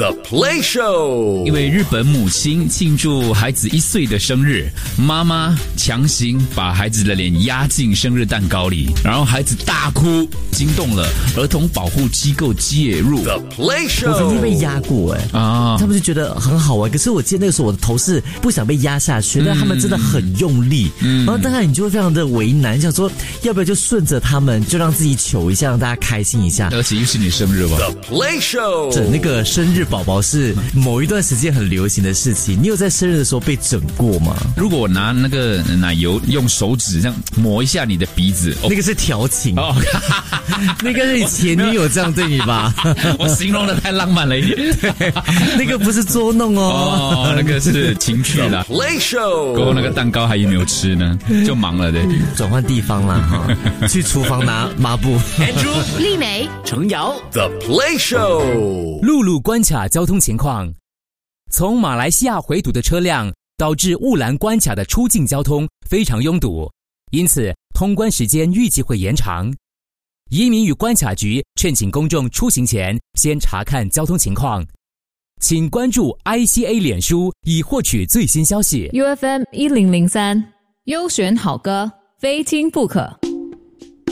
The Play Show。 因为日本母亲庆祝孩子1岁的生日，妈妈强行把孩子的脸压进生日蛋糕里，然后孩子大哭，惊动了儿童保护机构介入。 The Play Show。 我曾经被压过他们就觉得很好玩，可是我记得那个时候我的头是不想被压下去，但他们真的很用力，然后当然你就会非常的为难，想说要不要就顺着他们，就让自己糗一下，让大家开心一下。 而且又是你生日吧 The Play Show。 整那个生日宝宝是某一段时间很流行的事情，你有在生日的时候被整过吗？ 如果我拿那个奶油用手指这样抹一下你的鼻子， 那个是调情哦， 那个是你前女友这样对你吧？ 我形容的太浪漫了一点， 那个不是捉弄哦，那个是情趣啦。 Play Show。 过后那个蛋糕还有没有吃呢？就忙了的。 转换地方啦哈，去厨房拿抹布。 Andrew、 丽美、 程瑶 The Play Show。 陆路关卡交通情况：从马来西亚回堵的车辆导致雾兰关卡的出境交通非常拥堵，因此通关时间预计会延长。移民与关卡局劝请公众出行前先查看交通情况，请关注 ICA 脸书以获取最新消息。 UFM 1003优选好歌，非听不可。